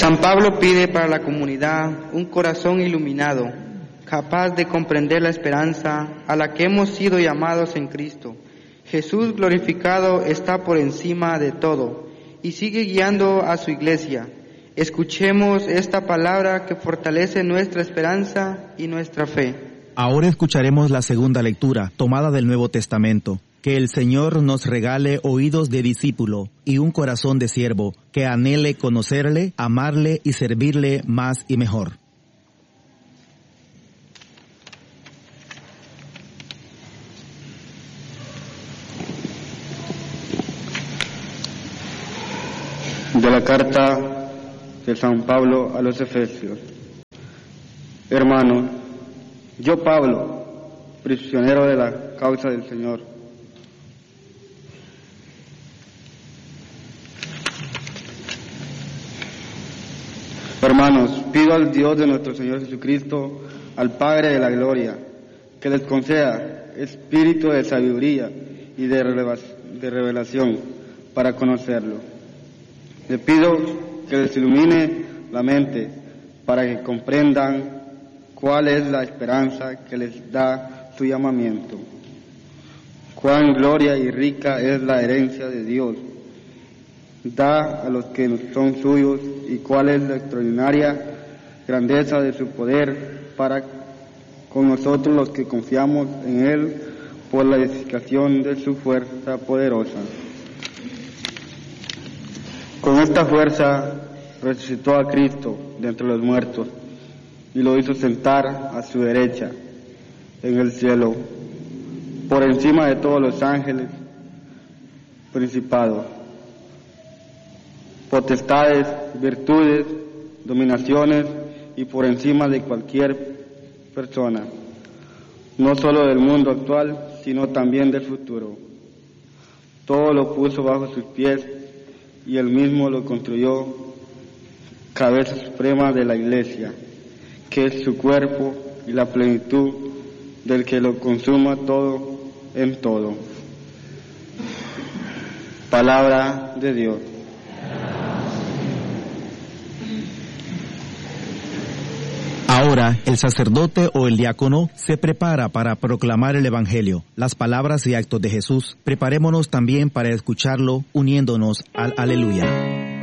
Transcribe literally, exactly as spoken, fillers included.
San Pablo pide para la comunidad un corazón iluminado, capaz de comprender la esperanza a la que hemos sido llamados en Cristo. Jesús glorificado está por encima de todo y sigue guiando a su iglesia. Escuchemos esta palabra que fortalece nuestra esperanza y nuestra fe. Ahora escucharemos la segunda lectura, tomada del Nuevo Testamento. Que el Señor nos regale oídos de discípulo y un corazón de siervo, que anhele conocerle, amarle y servirle más y mejor. De la carta de San Pablo a los Efesios. Hermanos, yo Pablo, prisionero de la causa del Señor, Hermanos, pido al Dios de nuestro Señor Jesucristo, al Padre de la Gloria, que les conceda espíritu de sabiduría y de revelación para conocerlo. Le pido que les ilumine la mente para que comprendan cuál es la esperanza que les da su llamamiento, cuán gloria y rica es la herencia de Dios da a los que son suyos y cuál es la extraordinaria grandeza de su poder para con nosotros los que confiamos en Él por la edificación de su fuerza poderosa. Con esta fuerza resucitó a Cristo de entre los muertos y lo hizo sentar a su derecha en el cielo, por encima de todos los ángeles, principados, potestades, virtudes, dominaciones y por encima de cualquier persona, no solo del mundo actual, sino también del futuro. Todo lo puso bajo sus pies y él mismo lo construyó, cabeza suprema de la Iglesia, que es su cuerpo y la plenitud del que lo consuma todo en todo. Palabra de Dios. Ahora, el sacerdote o el diácono se prepara para proclamar el Evangelio, las palabras y actos de Jesús. Preparémonos también para escucharlo, uniéndonos al Aleluya.